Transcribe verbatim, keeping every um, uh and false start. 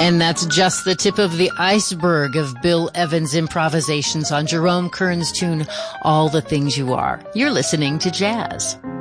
And that's just the tip of the iceberg of Bill Evans' improvisations on Jerome Kern's tune, All the Things You Are. You're listening to Jazz.